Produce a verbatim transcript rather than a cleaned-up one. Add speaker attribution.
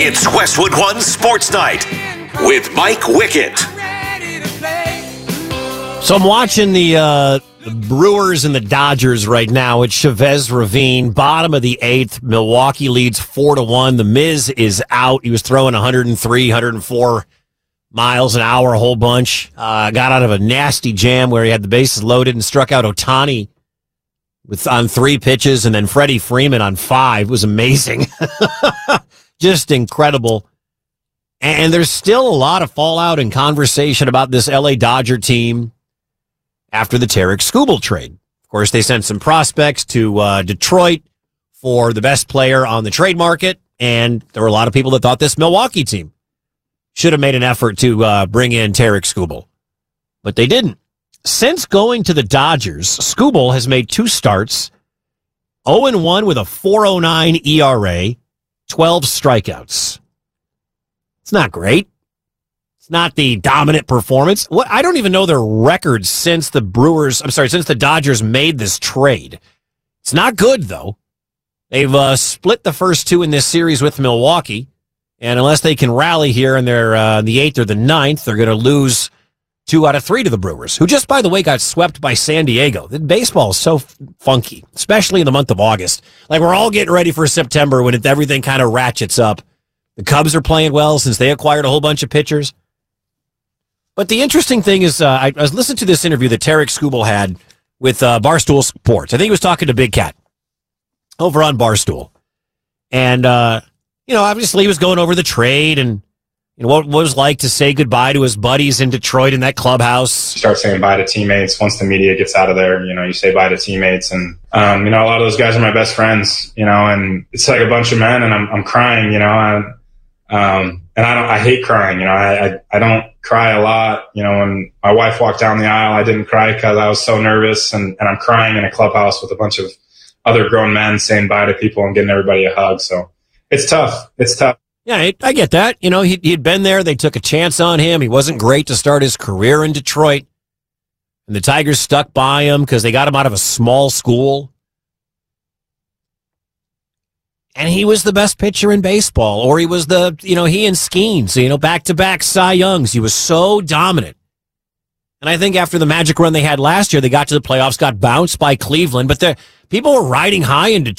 Speaker 1: It's Westwood One Sports Night with Mike Wickett.
Speaker 2: So I'm watching the, uh, the Brewers and the Dodgers right now at Chavez Ravine, bottom of the eighth. Milwaukee leads four to one. The Miz is out. He was throwing one hundred three, one hundred four miles an hour, a whole bunch. Uh, got out of a nasty jam where he had the bases loaded and struck out Ohtani with on three pitches, and then Freddie Freeman on five. It was amazing. Just incredible. And there's still a lot of fallout and conversation about this L A Dodger team after the Tarik Skubal trade. Of course, they sent some prospects to uh, Detroit for the best player on the trade market, and there were a lot of people that thought this Milwaukee team should have made an effort to uh, bring in Tarik Skubal, but they didn't. Since going to the Dodgers, Skubal has made two starts, oh and one with a four oh nine E R A, twelve strikeouts. It's not great. It's not the dominant performance. What I don't even know their records since the Brewers, I'm sorry, since the Dodgers made this trade. It's not good, though. They've uh, split the first two in this series with Milwaukee, and unless they can rally here in their uh, the eighth or the ninth, they're going to lose two out of three to the Brewers, who just, by the way, got swept by San Diego. The baseball is so f- funky, especially in the month of August. Like, we're all getting ready for September when it, everything kind of ratchets up. The Cubs are playing well since they acquired a whole bunch of pitchers. But the interesting thing is, uh, I, I was listening to this interview that Tarik Skubal had with uh, Barstool Sports. I think he was talking to Big Cat over on Barstool. And, uh, you know, obviously he was going over the trade and you know, what it was like to say goodbye to his buddies in Detroit in that clubhouse.
Speaker 3: You start saying bye to teammates once the media gets out of there. You know, you say bye to teammates. And, um, you know, a lot of those guys are my best friends, you know, and it's like a bunch of men and I'm I'm crying, you know. I, um, and I don't, I hate crying, you know. I, I, I don't cry a lot. You know, when my wife walked down the aisle, I didn't cry because I was so nervous. And, and I'm crying in a clubhouse with a bunch of other grown men saying bye to people and getting everybody a hug. So it's tough. It's tough.
Speaker 2: Yeah, I get that. You know, he, he'd been there. They took a chance on him. He wasn't great to start his career in Detroit. And the Tigers stuck by him because they got him out of a small school. And he was the best pitcher in baseball. Or he was the, you know, he and Skeens, you know, back-to-back Cy Youngs. He was so dominant. And I think after the magic run they had last year, they got to the playoffs, got bounced by Cleveland. But the people were riding high in Detroit.